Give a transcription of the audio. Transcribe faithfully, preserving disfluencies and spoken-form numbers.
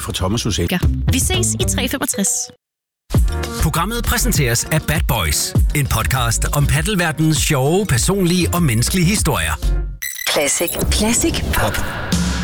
fra Thomas Hussein. Vi ses i tre femogtres. Programmet præsenteres af Bad Boys, en podcast om paddelverdenens sjove, personlige og menneskelige historier. Classic. Classic Pop.